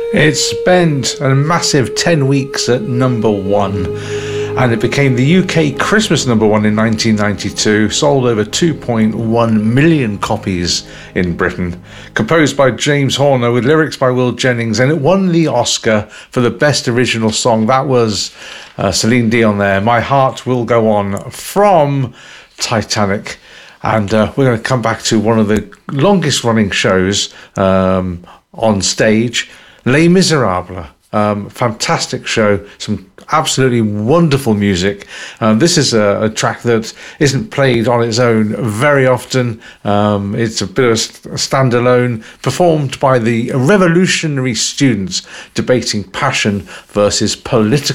It spent a massive 10 weeks at number one, and it became the UK Christmas number one in 1992, sold over 2.1 million copies in Britain. Composed by James Horner with lyrics by Will Jennings, and it won the Oscar for the best original song. That was Celine Dion there, My Heart Will Go On, from Titanic. And we're going to come back to one of the longest running shows on stage, Les Miserables. Fantastic show, some absolutely wonderful music. This is a track that isn't played on its own very often. It's a bit of a standalone, performed by the revolutionary students debating passion versus political